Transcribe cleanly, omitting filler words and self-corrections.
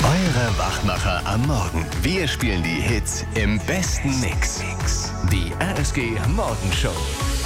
Eure Wachmacher am Morgen. Wir spielen die Hits im besten Mix. Die RSG Morgenshow.